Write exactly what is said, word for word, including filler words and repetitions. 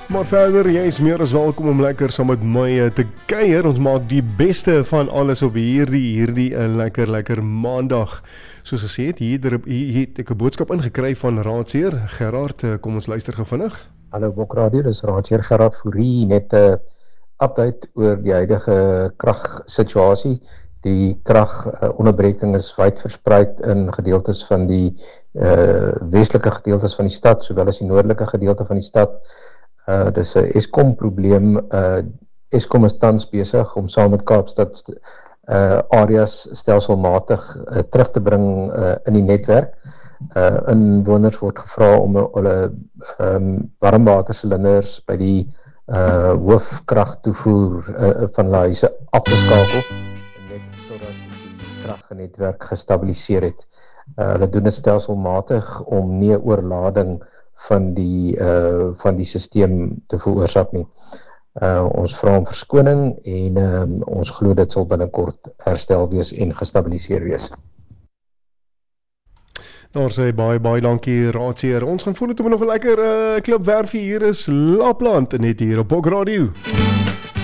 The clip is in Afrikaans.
Maar verder, jy is meer as welkom om lekker saam met my te kuier. Ons maak die beste van alles op hierdie, hierdie uh, lekker, lekker maandag. Soos gesê het, hier, hier het ek 'n boodskap ingekry van Raadsheer Gerard. Kom ons luister gou vinnig. Hallo Bokradio, dis Raadsheer Gerard Fourie, net 'n uh, update oor die huidige kragsituasie. Die kragonderbreking uh, is wyd verspreid in gedeeltes van die uh, westelike gedeeltes van die stad, sowel as die noordelike gedeelte van die stad. Uh, dis 'n Eskom probleem. Uh, Eskom is tans besig om saam met Kaapstad uh, areas stelselmatig uh, terug te bring uh, in die netwerk. Uh, inwoners word gevra om hulle um, warmwatersilinders by die uh, hoofkragtoevoer uh, van hulle huise af te skakel, net totdat die kragnetwerk gestabiliseer het. Uh, hulle doen dit stelselmatig om nie 'n oorlading van die uh, van die sisteem te veroorsaak nie. Uh, ons vra om verskoning en uh, ons glo dit sal binnekort herstel wees en gestabiliseer wees. Daar sê baie baie dankie Raadsheer. Ons gaan voort om nog 'n lekker uh, klip werfie. Hier is Lapland net hier op Bok Radio.